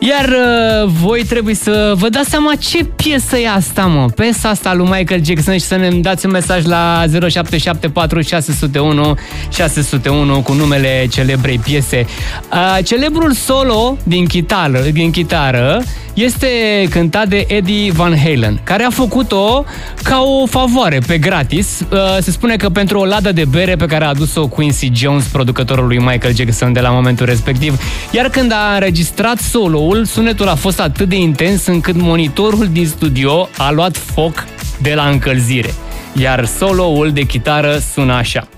Iar voi trebuie să vă dați seama ce piesă e asta, mă. Piesa asta lui Michael Jackson și să ne dați un mesaj la 0774 601 601 cu numele celebrei piese. Celebrul solo din chitară este cântat de Eddie Van Halen, care a făcut-o ca o favoare pe gratis. Se spune că pentru o ladă de bere pe care a adus-o Quincy Jones, producătorul lui Michael Jackson de la momentul respectiv. Iar când a înregistrat solo-ul, sunetul a fost atât de intens încât monitorul din studio a luat foc de la încălzire. Iar solo-ul de chitară sună așa.